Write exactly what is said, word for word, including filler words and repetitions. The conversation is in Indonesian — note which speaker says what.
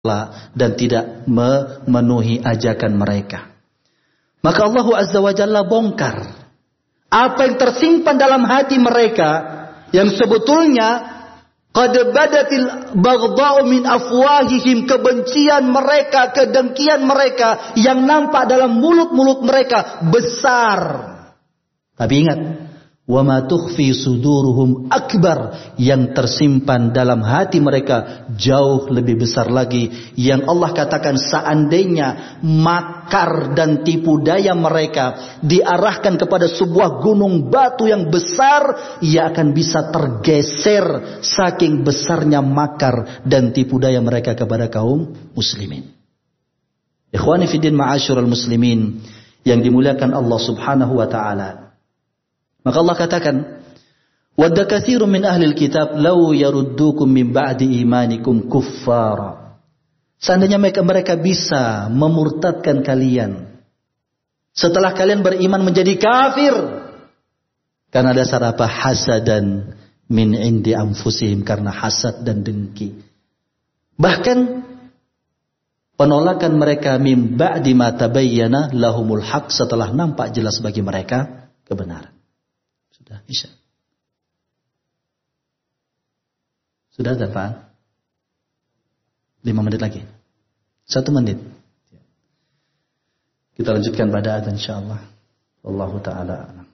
Speaker 1: dan tidak memenuhi ajakan mereka. Maka Allah Azza wa Jalla bongkar apa yang tersimpan dalam hati mereka yang sebetulnya qad badatil baghdha'u min afwahihim, kebencian mereka, kedengkian mereka yang nampak dalam mulut-mulut mereka besar. Tapi ingat, wa ma tukhfi suduruhum akbar, yang tersimpan dalam hati mereka jauh lebih besar lagi. Yang Allah katakan seandainya makar dan tipu daya mereka diarahkan kepada sebuah gunung batu yang besar, ia akan bisa tergeser saking besarnya makar dan tipu daya mereka kepada kaum muslimin. Ikhwani fiddin ma'asyiral muslimin yang dimuliakan Allah Subhanahu wa taala. Maka Allah katakan, wadda katsirun min ahlil kitab law yaruddukum min ba'di imanikum kuffara. Seandainya mereka, mereka bisa memurtadkan kalian setelah kalian beriman menjadi kafir karena dasar apa? Hasadan min indi anfusihim, karena hasad dan dengki. Bahkan penolakan mereka min ba'di ma tabayyana lahumul haq, setelah nampak jelas bagi mereka kebenaran. Sudah Isya. Sudah ada Pak? Lima menit lagi. Satu menit. Kita lanjutkan pada adzan insyaallah. Wallahu taala a'lam.